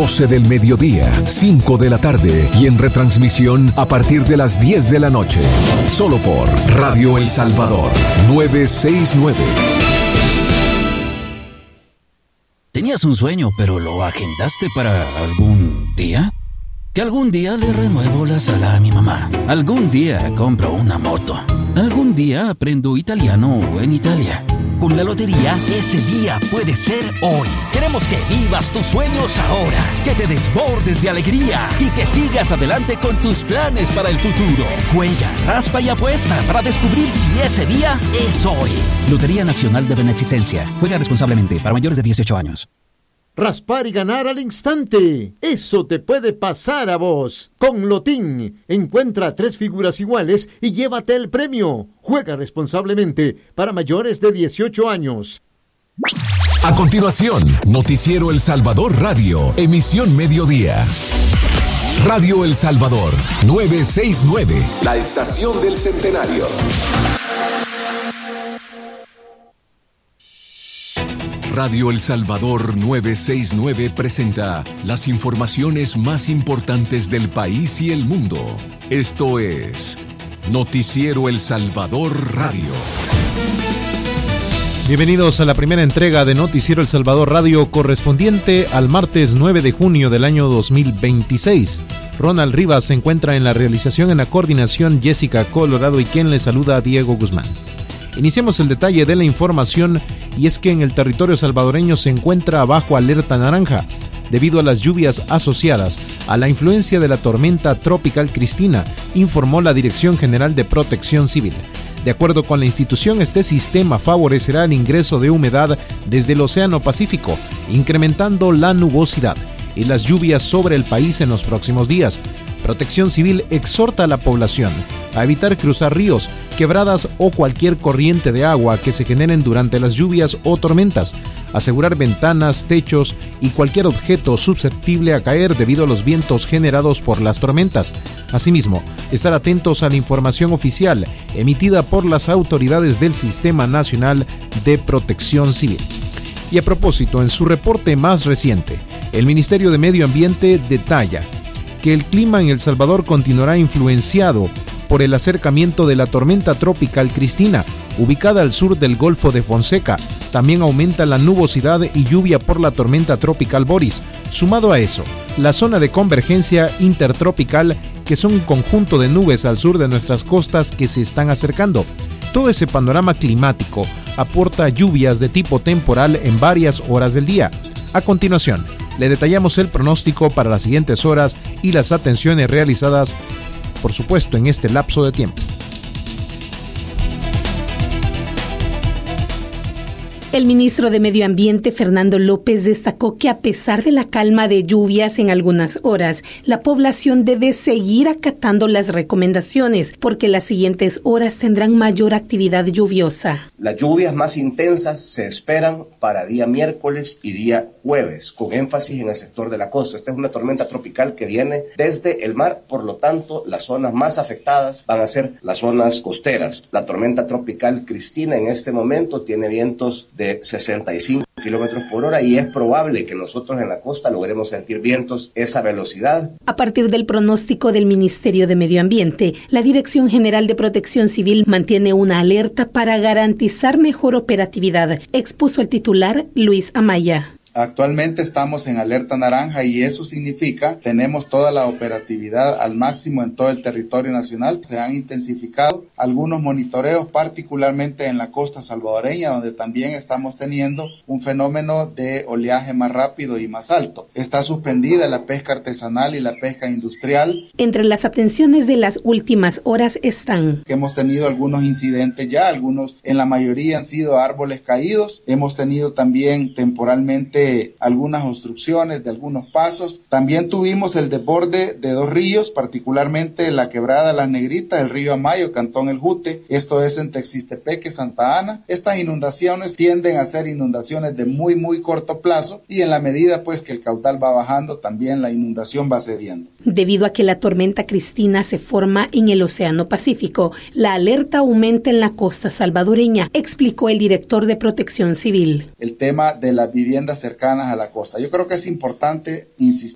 12 del mediodía, 5 de la tarde y en retransmisión a partir de las 10 de la noche. Solo por Radio El Salvador 969. ¿Tenías un sueño, pero lo agendaste para algún día? Que algún día le renuevo la sala a mi mamá. Algún día compro una moto. Algún día aprendo italiano en Italia. Con la lotería, ese día puede ser hoy. Queremos que vivas tus sueños ahora, que te desbordes de alegría y que sigas adelante con tus planes para el futuro. Juega, raspa y apuesta para descubrir si ese día es hoy. Lotería Nacional de Beneficencia. Juega responsablemente para mayores de 18 años. Raspar y ganar al instante. Eso te puede pasar a vos. Con Lotín, encuentra 3 figuras iguales y llévate el premio. Juega responsablemente para mayores de 18 años. A continuación, Noticiero El Salvador Radio, emisión mediodía. Radio El Salvador 969, la estación del centenario. Radio El Salvador 969 presenta las informaciones más importantes del país y el mundo. Esto es Noticiero El Salvador Radio. Bienvenidos a la primera entrega de Noticiero El Salvador Radio, correspondiente al martes 9 de junio del año 2026. Ronald Rivas se encuentra en la realización, en la coordinación Jessica Colorado, y quien le saluda, Diego Guzmán. Iniciamos el detalle de la información, y es que en el territorio salvadoreño se encuentra bajo alerta naranja debido a las lluvias asociadas a la influencia de la tormenta tropical Cristina, informó la Dirección General de Protección Civil. De acuerdo con la institución, este sistema favorecerá el ingreso de humedad desde el Océano Pacífico, incrementando la nubosidad y las lluvias sobre el país en los próximos días. Protección Civil exhorta a la población a evitar cruzar ríos, quebradas o cualquier corriente de agua que se generen durante las lluvias o tormentas, asegurar ventanas, techos y cualquier objeto susceptible a caer debido a los vientos generados por las tormentas. Asimismo, estar atentos a la información oficial emitida por las autoridades del Sistema Nacional de Protección Civil. Y a propósito, en su reporte más reciente, el Ministerio de Medio Ambiente detalla que el clima en El Salvador continuará influenciado por el acercamiento de la tormenta tropical Cristina, ubicada al sur del Golfo de Fonseca. También aumenta la nubosidad y lluvia por la tormenta tropical Boris. Sumado a eso, la zona de convergencia intertropical, que es un conjunto de nubes al sur de nuestras costas que se están acercando. Todo ese panorama climático aporta lluvias de tipo temporal en varias horas del día. A continuación, le detallamos el pronóstico para las siguientes horas y las atenciones realizadas, por supuesto, en este lapso de tiempo. El ministro de Medio Ambiente, Fernando López, destacó que a pesar de la calma de lluvias en algunas horas, la población debe seguir acatando las recomendaciones porque las siguientes horas tendrán mayor actividad lluviosa. Las lluvias más intensas se esperan para día miércoles y día jueves, con énfasis en el sector de la costa. Esta es una tormenta tropical que viene desde el mar, por lo tanto, las zonas más afectadas van a ser las zonas costeras. La tormenta tropical Cristina en este momento tiene vientos de 65 kilómetros por hora y es probable que nosotros en la costa logremos sentir vientos esa velocidad. A partir del pronóstico del Ministerio de Medio Ambiente, la Dirección General de Protección Civil mantiene una alerta para garantizar mejor operatividad, expuso el titular Luis Amaya. Actualmente estamos en alerta naranja y eso significa tenemos toda la operatividad al máximo en todo el territorio nacional. Se han intensificado algunos monitoreos, particularmente en la costa salvadoreña, donde también estamos teniendo un fenómeno de oleaje más rápido y más alto. Está suspendida la pesca artesanal y la pesca industrial. Entre las atenciones de las últimas horas están: hemos tenido algunos incidentes ya, algunos, en la mayoría han sido árboles caídos. Hemos tenido también temporalmente algunas obstrucciones de algunos pasos. También tuvimos el desborde de 2 ríos, particularmente la quebrada Las Negritas, el río Amayo, Cantón El Jute, esto es en Texistepeque, Santa Ana. Estas inundaciones tienden a ser inundaciones de muy corto plazo y en la medida pues que el caudal va bajando, también la inundación va cediendo. Debido a que la tormenta Cristina se forma en el Océano Pacífico, la alerta aumenta en la costa salvadoreña, explicó el director de Protección Civil. El tema de las viviendas cercanas a la costa. Yo creo que es importante insistir